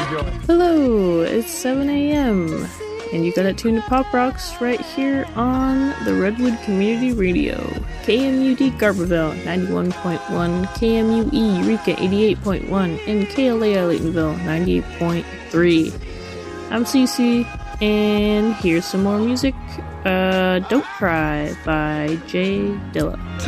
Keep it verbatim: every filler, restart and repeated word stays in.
Hello, it's seven a.m. and you got it tuned to Pop Rocks right here on the Redwood Community Radio. K M U D Garberville, ninety-one point one, K M U E Eureka, eighty-eight point one, and K L A I Laytonville, ninety-eight point three. I'm Cece, and here's some more music. Uh, Don't Cry by Jay Dilla.